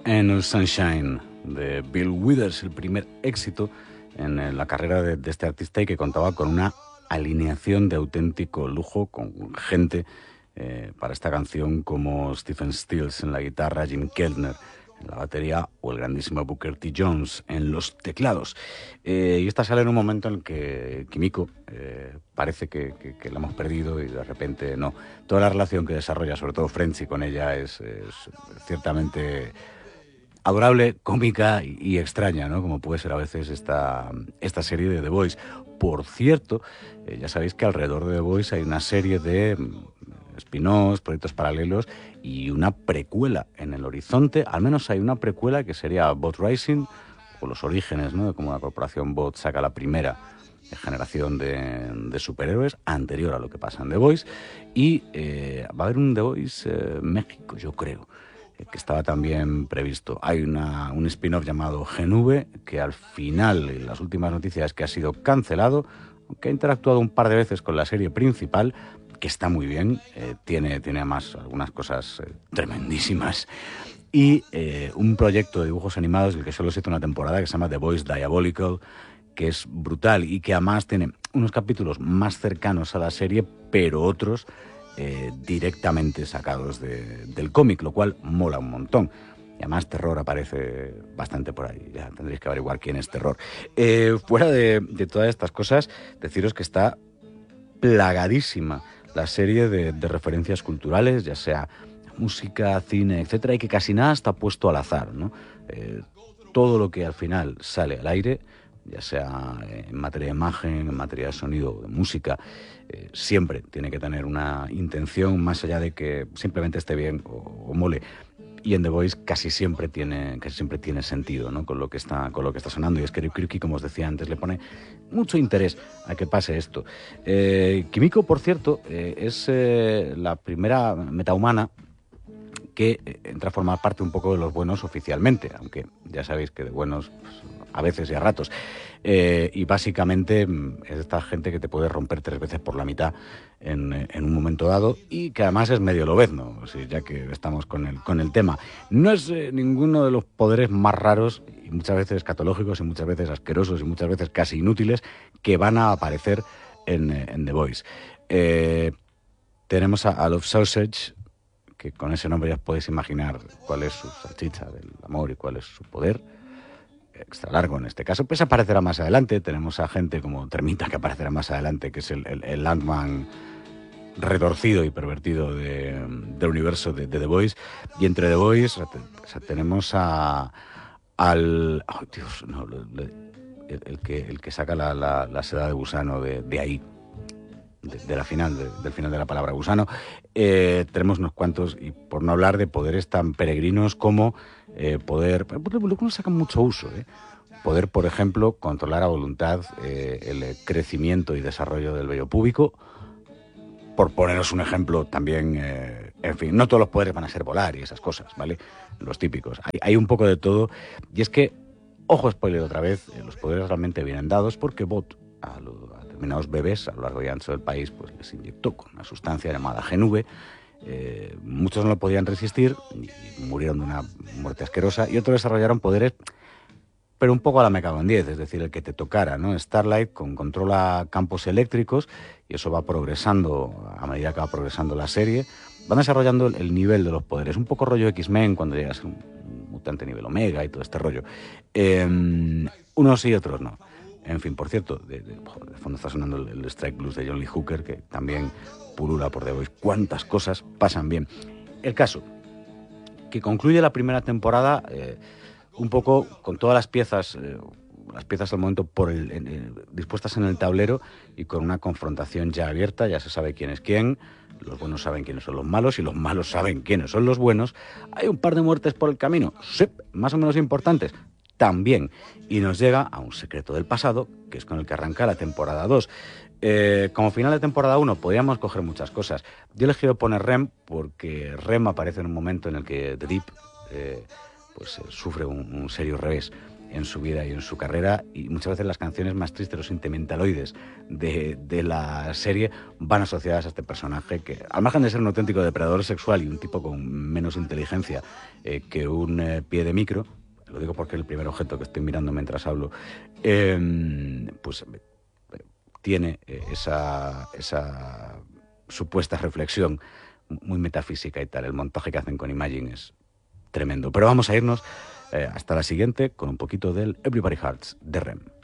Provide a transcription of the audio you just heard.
Eternal Sunshine de Bill Withers, el primer éxito en la carrera de este artista y que contaba con una alineación de auténtico lujo, con gente para esta canción como Stephen Stills en la guitarra, Jim Keltner en la batería o el grandísimo Booker T. Jones en los teclados. Y esta sale en un momento en el que Kimiko parece que la hemos perdido y de repente no. Toda la relación que desarrolla, sobre todo Frenchy con ella, es ciertamente adorable, cómica y extraña, ¿no? Como puede ser a veces esta serie de The Boys. Por cierto, ya sabéis que alrededor de The Boys hay una serie de spin-offs, proyectos paralelos y una precuela en el horizonte. Al menos hay una precuela que sería Bot Rising, o los orígenes, ¿no? De cómo la corporación Bot saca la primera generación de superhéroes, anterior a lo que pasa en The Boys. Y va a haber un The Boys México, yo creo, que estaba también previsto. Hay un spin-off llamado Genove, que al final, en las últimas noticias, es que ha sido cancelado, aunque ha interactuado un par de veces con la serie principal, que está muy bien, tiene además algunas cosas tremendísimas, y un proyecto de dibujos animados del que solo se hizo una temporada, que se llama The Boys Diabolical, que es brutal y que además tiene unos capítulos más cercanos a la serie, pero otros directamente sacados del cómic, lo cual mola un montón. Y además Terror aparece bastante por ahí, ya tendréis que averiguar quién es Terror. Fuera de todas estas cosas, deciros que está plagadísima la serie de referencias culturales, ya sea música, cine, etcétera, y que casi nada está puesto al azar, ¿no? Todo lo que al final sale al aire, ya sea en materia de imagen, en materia de sonido, de música, siempre tiene que tener una intención más allá de que simplemente esté bien o mole. Y en The Voice casi siempre tiene sentido, ¿no? con lo que está sonando. Y es que Ryuki, como os decía antes, le pone mucho interés a que pase esto. Kimiko, por cierto, es la primera metahumana que entra a formar parte un poco de los buenos oficialmente, aunque ya sabéis que de buenos pues, a veces y a ratos. Y básicamente es esta gente que te puede romper 3 veces por la mitad en un momento dado y que además es medio lobezno, ¿sí? Ya que estamos con el tema. No es ninguno de los poderes más raros y muchas veces escatológicos y muchas veces asquerosos y muchas veces casi inútiles que van a aparecer en The Voice. Tenemos a Love Sausage, que con ese nombre ya os podéis imaginar cuál es su salchicha del amor y cuál es su poder. Extra largo en este caso, pues aparecerá más adelante. Tenemos a gente como Termita, que aparecerá más adelante, que es el Ant-Man retorcido y pervertido del universo de The Boys. Y entre The Boys tenemos al... Oh, Dios, no, el que saca la seda de gusano de ahí, de la final, del final de la palabra gusano. Tenemos unos cuantos, y por no hablar de poderes tan peregrinos como poder, lo que nos saca mucho uso, poder, por ejemplo, controlar a voluntad el crecimiento y desarrollo del vello púbico, por poneros un ejemplo también. En fin, no todos los poderes van a ser volar y esas cosas, ¿vale? Los típicos. Hay un poco de todo, y es que, ojo spoiler otra vez, los poderes realmente vienen dados porque Bot a determinados bebés a lo largo y ancho del país pues les inyectó con una sustancia llamada Genove. Muchos no lo podían resistir y murieron de una muerte asquerosa, y otros desarrollaron poderes pero un poco a la Me cago en 10, es decir, el que te tocara, ¿no? Starlight controla campos eléctricos y eso va progresando a medida que va progresando la serie. Van desarrollando el nivel de los poderes, un poco rollo X-Men cuando llegas a un mutante nivel Omega y todo este rollo. Unos y otros no. En fin, por cierto, de fondo está sonando el Strike Blues de John Lee Hooker, que también pulula por The Voice. Cuántas cosas pasan bien. El caso, que concluye la primera temporada un poco con todas las piezas al momento dispuestas en el tablero y con una confrontación ya abierta. Ya se sabe quién es quién, los buenos saben quiénes son los malos y los malos saben quiénes son los buenos. Hay un par de muertes por el camino, sí, más o menos importantes también, y nos llega a un secreto del pasado, que es con el que arranca la temporada 2. Como final de temporada 1 podíamos coger muchas cosas. Yo he elegido poner Rem porque Rem aparece en un momento en el que The Deep sufre un serio revés. en su vida y en su carrera, y muchas veces las canciones más tristes, los sentimentaloides de la serie van asociadas a este personaje que, al margen de ser un auténtico depredador sexual y un tipo con menos inteligencia que un pie de micro, lo digo porque es el primer objeto que estoy mirando mientras hablo, pues tiene esa supuesta reflexión muy metafísica y tal. El montaje que hacen con Imagine es tremendo. Pero vamos a irnos hasta la siguiente con un poquito del Everybody Hurts de REM.